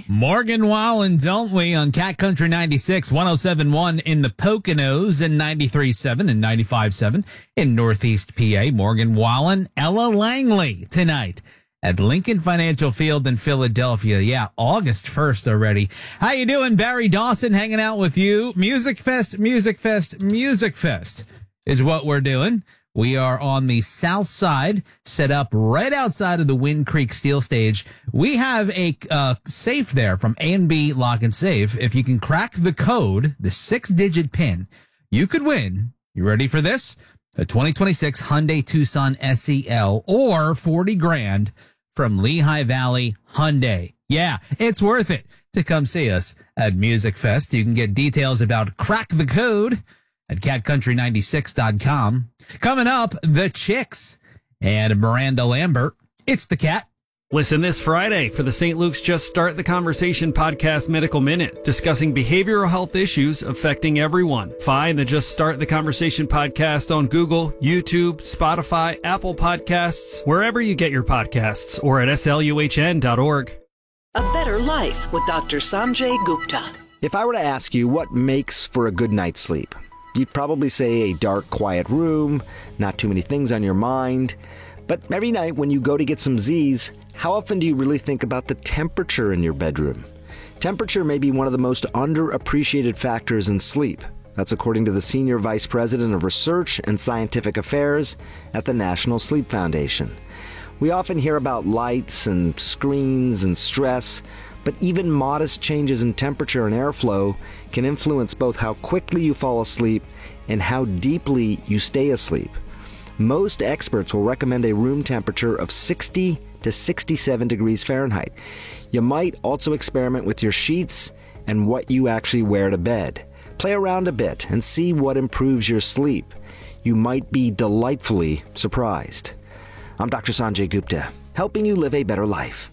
we? Morgan Wallen, don't we, on Cat Country 96, 107.1 in the Poconos and 93.7 and 95.7 in Northeast PA. Morgan Wallen, Ella Langley tonight at Lincoln Financial Field in Philadelphia. Yeah, August 1st already. How you doing? Barry Dawson hanging out with you. Music Fest, Music Fest, Music Fest is what we're doing. We are on the south side, set up right outside of the Wind Creek Steel Stage. We have a safe there from A&B Lock and Safe. If you can crack the code, the 6-digit PIN, you could win. You ready for this? A 2026 Hyundai Tucson SEL or 40 grand from Lehigh Valley Hyundai. Yeah, it's worth it to come see us at Music Fest. You can get details about Crack the Code at catcountry96.com. Coming up, the Chicks and Miranda Lambert. It's the Cat. Listen this Friday for the St. Luke's Just Start the Conversation podcast Medical Minute, discussing behavioral health issues affecting everyone. Find the Just Start the Conversation podcast on Google, YouTube, Spotify, Apple Podcasts, wherever you get your podcasts, or at sluhn.org. A Better Life with Dr. Sanjay Gupta. If I were to ask you what makes for a good night's sleep, you'd probably say a dark, quiet room, not too many things on your mind. But every night when you go to get some Z's, how often do you really think about the temperature in your bedroom? Temperature may be one of the most underappreciated factors in sleep. That's according to the Senior Vice President of Research and Scientific Affairs at the National Sleep Foundation. We often hear about lights and screens and stress, but even modest changes in temperature and airflow can influence both how quickly you fall asleep and how deeply you stay asleep. Most experts will recommend a room temperature of 60 to 67 degrees Fahrenheit. You might also experiment with your sheets and what you actually wear to bed. Play around a bit and see what improves your sleep. You might be delightfully surprised. I'm Dr. Sanjay Gupta, helping you live a better life.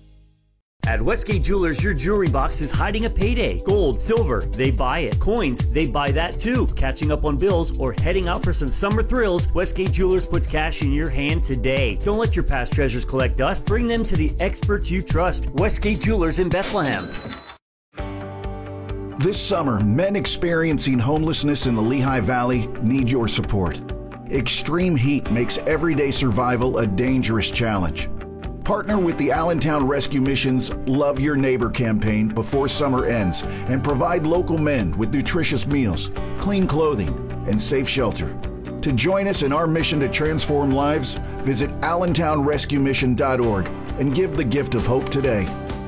At Westgate Jewelers, your jewelry box is hiding a payday. Gold, silver, they buy it. Coins, they buy that too. Catching up on bills or heading out for some summer thrills, Westgate Jewelers puts cash in your hand today. Don't let your past treasures collect dust. Bring them to the experts you trust. Westgate Jewelers in Bethlehem. This summer, men experiencing homelessness in the Lehigh Valley need your support. Extreme heat makes everyday survival a dangerous challenge. Partner with the Allentown Rescue Mission's Love Your Neighbor campaign before summer ends and provide local men with nutritious meals, clean clothing, and safe shelter. To join us in our mission to transform lives, visit allentownrescuemission.org and give the gift of hope today.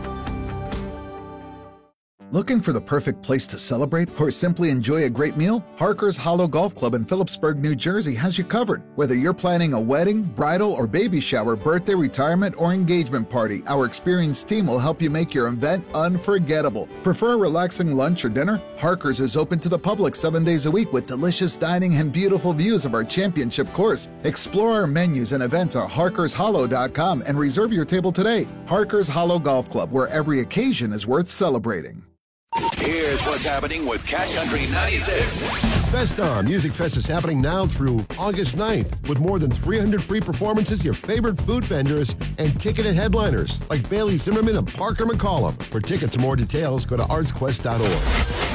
Looking for the perfect place to celebrate or simply enjoy a great meal? Harker's Hollow Golf Club in Phillipsburg, New Jersey has you covered. Whether you're planning a wedding, bridal, or baby shower, birthday, retirement, or engagement party, our experienced team will help you make your event unforgettable. Prefer a relaxing lunch or dinner? Harker's is open to the public 7 days a week with delicious dining and beautiful views of our championship course. Explore our menus and events at harkershollow.com and reserve your table today. Harker's Hollow Golf Club, where every occasion is worth celebrating. Here's what's happening with Cat Country 96. Festar Music Fest is happening now through August 9th with more than 300 free performances, your favorite food vendors, and ticketed headliners like Bailey Zimmerman and Parker McCollum. For tickets and more details, go to artsquest.org.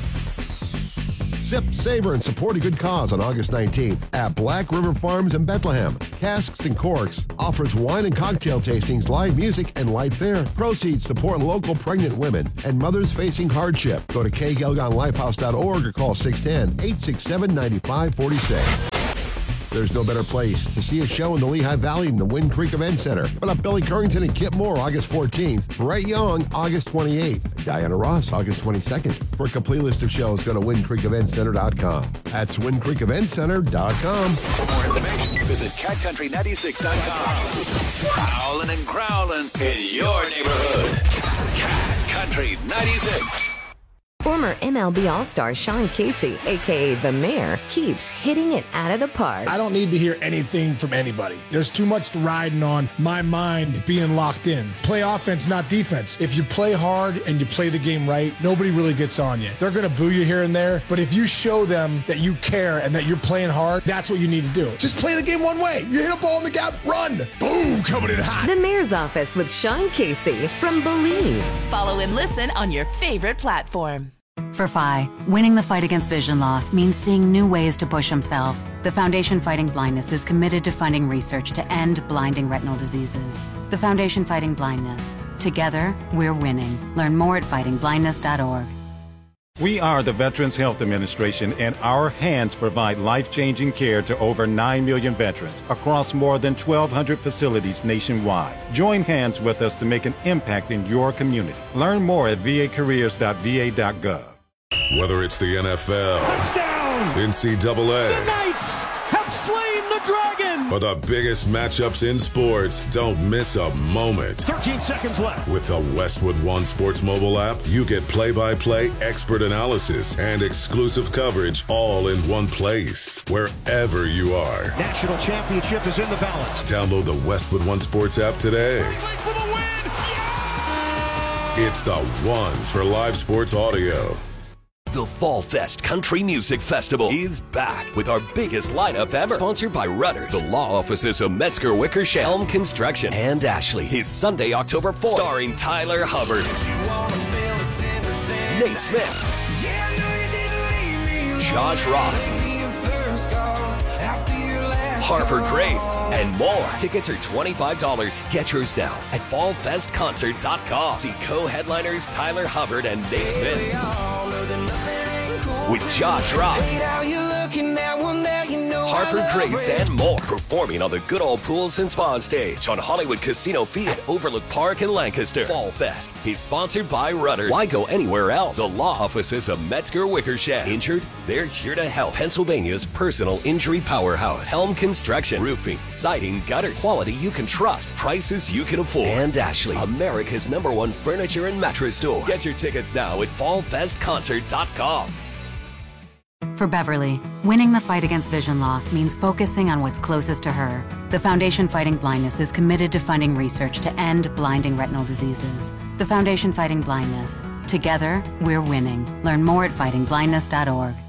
Sip, savor, and support a good cause on August 19th at Black River Farms in Bethlehem. Casks and Corks offers wine and cocktail tastings, live music, and light fare. Proceeds support local pregnant women and mothers facing hardship. Go to kgelgonlifehouse.org or call 610-867-9546. There's no better place to see a show in the Lehigh Valley than the Wind Creek Event Center. But up Billy Currington and Kip Moore August 14th, Brett Young August 28th, and Diana Ross August 22nd. For a complete list of shows, go to windcreekeventcenter.com. That's windcreekeventcenter.com. For more information, visit catcountry96.com. Prowling and growling in your neighborhood. Cat Country 96. For Former MLB All-Star Sean Casey, a.k.a. The Mayor, keeps hitting it out of the park. I don't need to hear anything from anybody. There's too much riding on my mind being locked in. Play offense, not defense. If you play hard and you play the game right, nobody really gets on you. They're going to boo you here and there, but if you show them that you care and that you're playing hard, that's what you need to do. Just play the game one way. You hit a ball in the gap, run. Boom, coming in hot. The Mayor's Office with Sean Casey from Believe. Follow and listen on your favorite platform. For Phi, winning the fight against vision loss means seeing new ways to push himself. The Foundation Fighting Blindness is committed to funding research to end blinding retinal diseases. The Foundation Fighting Blindness. Together, we're winning. Learn more at fightingblindness.org. We are the Veterans Health Administration, and our hands provide life-changing care to over 9 million veterans across more than 1,200 facilities nationwide. Join hands with us to make an impact in your community. Learn more at vacareers.va.gov. Whether it's the NFL, touchdown, NCAA, the Knights have slain the dragon, or the biggest matchups in sports, don't miss a moment. 13 seconds left. With the Westwood One Sports mobile app, you get play-by-play expert analysis and exclusive coverage all in one place, wherever you are. National championship is in the balance. Download the Westwood One Sports app today. For the win. Yeah! It's the one for live sports audio. The Fall Fest Country Music Festival is back with our biggest lineup ever. Sponsored by Rudders, the law offices of Metzger Wickersham, Helm Construction, and Ashley. Is Sunday, October 4th. Starring Tyler Hubbard, Nate Smith, Josh Ross, Harper Grace, and more. Tickets are $25. Get yours now at fallfestconcert.com. See co-headliners Tyler Hubbard and Nate Smith with Josh Ross, Harper Grace, and more. Performing on the Good Old Pools and Spa stage on Hollywood Casino Field at Overlook Park in Lancaster. Fall Fest is sponsored by Rudders. Why go anywhere else? The law offices of Metzger Wickersham. Injured? They're here to help. Pennsylvania's personal injury powerhouse. Helm Construction. Roofing, siding, gutters. Quality you can trust. Prices you can afford. And Ashley, America's #1 furniture and mattress store. Get your tickets now at fallfestconcert.com. For Beverly, winning the fight against vision loss means focusing on what's closest to her. The Foundation Fighting Blindness is committed to funding research to end blinding retinal diseases. The Foundation Fighting Blindness. Together, we're winning. Learn more at fightingblindness.org.